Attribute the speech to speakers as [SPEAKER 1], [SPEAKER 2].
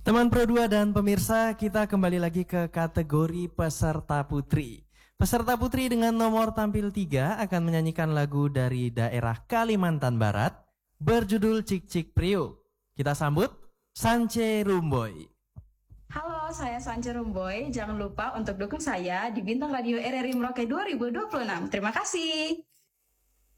[SPEAKER 1] Teman Pro 2 dan pemirsa, kita kembali lagi ke kategori peserta putri. Peserta putri dengan nomor tampil 3 akan menyanyikan lagu dari daerah Kalimantan Barat berjudul Cik Cik Priuk. Kita sambut Sance Rumboy.
[SPEAKER 2] Halo, saya Sance Rumboy. Jangan lupa untuk dukung saya di Bintang Radio RRI Merauke 2026. Terima kasih.